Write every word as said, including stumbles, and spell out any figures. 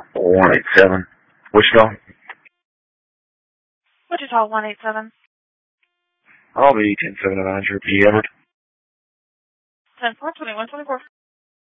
one eight seven. Wichita. Wichita one eight seven. I'll be ten seven nine, your P. Everett. ten four twenty one twenty four.